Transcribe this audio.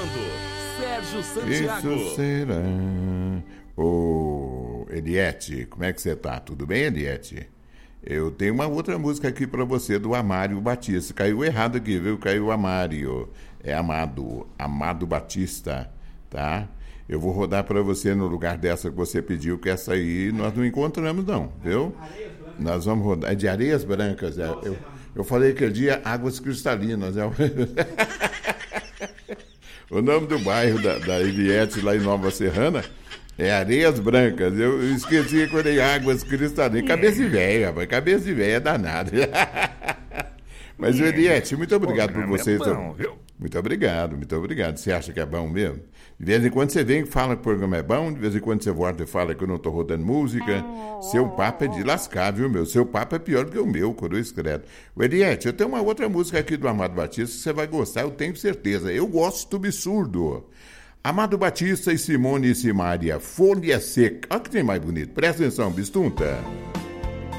apresentando Sérgio Santiago. Isso será. Ô, Eliette, como é que você tá? Tudo bem, Eliette? Eu tenho uma outra música aqui pra você do Amário Batista. Caiu errado aqui, viu? Caiu Amário. É Amado Batista, tá? Eu vou rodar pra você no lugar dessa que você pediu, que essa aí nós não encontramos não, viu? Nós vamos rodar. É de Areias Brancas. Eu falei aquele dia Águas Cristalinas. O nome do bairro da Eliette lá em Nova Serrana é Areias Brancas. Eu esqueci que eu falei Águas Cristalinas. Cabeça de véia, rapaz. Cabeça de véia danada. Mas, Eliette, muito obrigado por você. Muito obrigado. Você acha que é bom mesmo? De vez em quando você vem e fala que o programa é bom, de vez em quando você volta e fala que eu não estou rodando música. Seu papo é de lascar, viu, meu? Seu papo é pior do que o meu, coroa credo. Eliette, eu tenho uma outra música aqui do Amado Batista que você vai gostar, eu tenho certeza. Eu gosto do absurdo. Amado Batista e Simone e Simária, Folha Seca. Olha que tem mais bonito. Presta atenção, Bistunta.